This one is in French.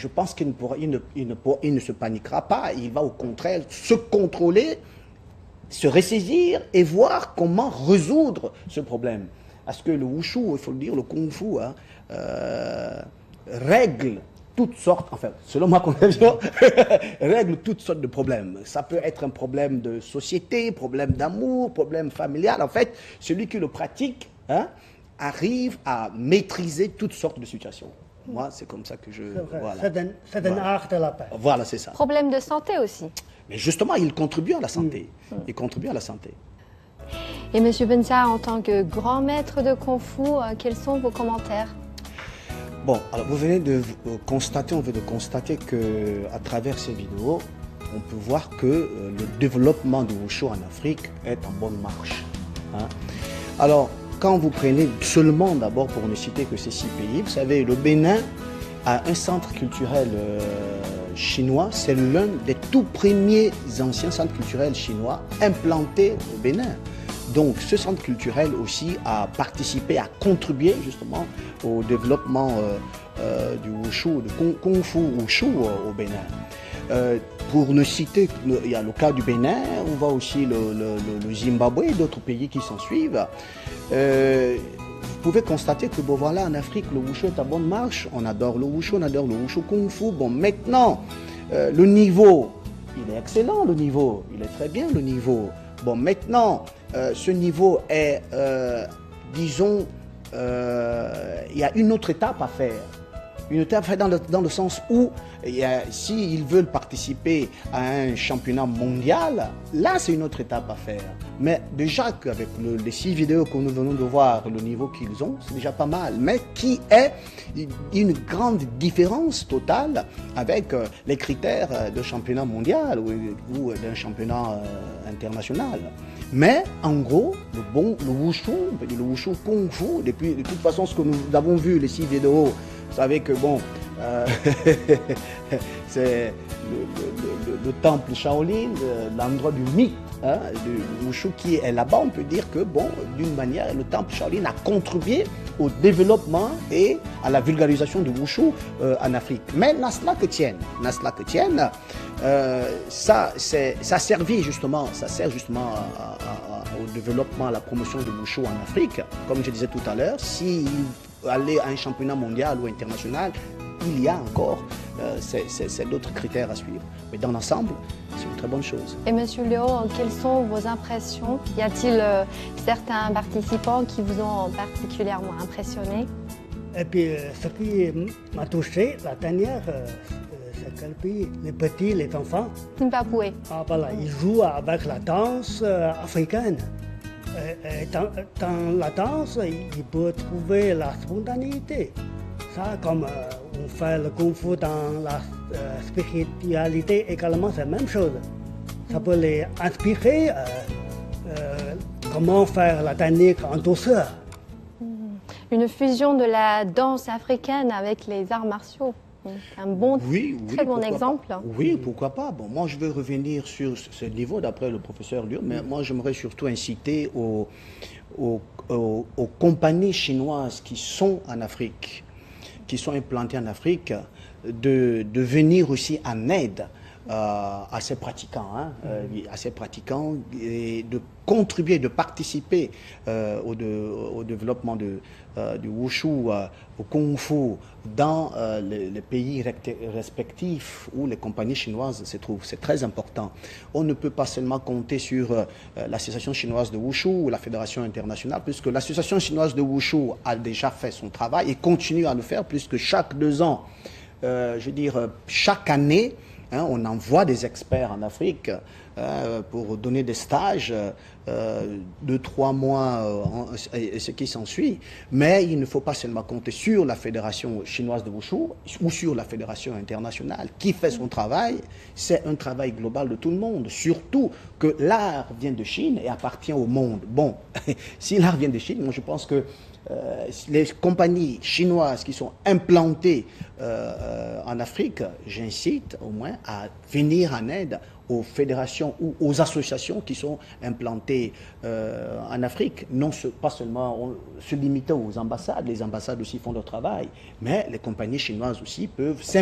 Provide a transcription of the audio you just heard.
je pense qu'il ne se paniquera pas. Il va au contraire se contrôler, se ressaisir et voir comment résoudre ce problème. Parce que le wushu, il faut le dire, le kung-fu, hein, règle toutes sortes, enfin, selon ma conception, règle toutes sortes de problèmes. Ça peut être un problème de société, problème d'amour, problème familial. En fait, celui qui le pratique, hein, arrive à maîtriser toutes sortes de situations. Moi, c'est comme ça que je... Voilà. C'est un art de la paix. Voilà, c'est ça. Problème de santé aussi. Mais justement, il contribue à la santé. Il contribue à la santé. Et M. Bentia, en tant que grand maître de Kung Fu, quels sont vos commentaires? Bon, alors vous venez de constater, on veut de constater qu'à travers ces vidéos, on peut voir que le développement du wushu en Afrique est en bonne marche. Hein. Alors, quand vous prenez seulement d'abord, pour ne citer que ces 6 pays, vous savez, le Bénin a un centre culturel chinois, c'est l'un des tout premiers anciens centres culturels chinois implantés au Bénin. Donc ce centre culturel aussi a participé, a contribué justement au développement du wushu, du kung fu wushu au Bénin. Pour ne citer, il y a le cas du Bénin, on voit aussi le Zimbabwe et d'autres pays qui s'en suivent. Vous pouvez constater que bon, voilà, en Afrique, le wushu est à bonne marche. On adore le wushu, on adore le wushu kung fu. Bon, maintenant, le niveau, il est excellent, le niveau. Il est très bien, le niveau. Bon, maintenant, ce niveau est, disons, il y a une autre étape à faire. Une étape à faire dans le sens où, s'ils veulent participer à un championnat mondial, là, c'est une autre étape à faire. Mais déjà, qu'avec les 6 vidéos que nous venons de voir, le niveau qu'ils ont, c'est déjà pas mal. Mais qui est une grande différence totale avec les critères de championnat mondial ou d'un championnat international. Mais en gros, le wushu kung fu, de toute façon, ce que nous avons vu, les 6 vidéos, vous savez que bon, c'est le temple Shaolin, l'endroit du mythe, hein, du wushu qui est là-bas. On peut dire que bon, d'une manière, le temple Shaolin a contribué au développement et à la vulgarisation du wushu en Afrique. Mais cela que tienne, ça sert justement au développement, à la promotion du wushu en Afrique. Comme je disais tout à l'heure, si aller à un championnat mondial ou international, il y a encore c'est d'autres critères à suivre. Mais dans l'ensemble, c'est une très bonne chose. Et Monsieur Liu, quelles sont vos impressions? Y a-t-il certains participants qui vous ont particulièrement impressionné? Et puis, ce qui m'a touché, la dernière, c'est quel pays? Les petits, les enfants. Zimbabwe. Ah, voilà, ils jouent avec la danse africaine. Et dans la danse, il peut trouver la spontanéité. Ça, comme on fait le kung fu dans la spiritualité également, c'est la même chose. Ça peut les inspirer comment faire la technique en douceur. Une fusion de la danse africaine avec les arts martiaux. Un bon, très bon exemple. Oui, pourquoi pas. Bon, moi, je veux revenir sur ce niveau, d'après le professeur Liu, mais moi, j'aimerais surtout inciter aux compagnies chinoises qui sont en Afrique, qui sont implantées en Afrique, de venir aussi en aide à ces pratiquants, et de contribuer, de participer au développement du wushu, au kung fu dans les pays respectifs où les compagnies chinoises se trouvent. C'est très important. On ne peut pas seulement compter sur l'association chinoise de wushu ou la fédération internationale, puisque l'association chinoise de wushu a déjà fait son travail et continue à le faire, puisque chaque 2 ans, je veux dire, chaque année, on envoie des experts en Afrique pour donner des stages de 3 mois et ce qui s'ensuit. Mais il ne faut pas seulement compter sur la fédération chinoise de wushu ou sur la fédération internationale qui fait son travail. C'est un travail global de tout le monde. Surtout que l'art vient de Chine et appartient au monde. Bon, si l'art vient de Chine, moi je pense que les compagnies chinoises qui sont implantées en Afrique, j'incite au moins à venir en aide aux fédérations ou aux associations qui sont implantées en Afrique. Non pas seulement se limiter aux ambassades, les ambassades aussi font leur travail, mais les compagnies chinoises aussi peuvent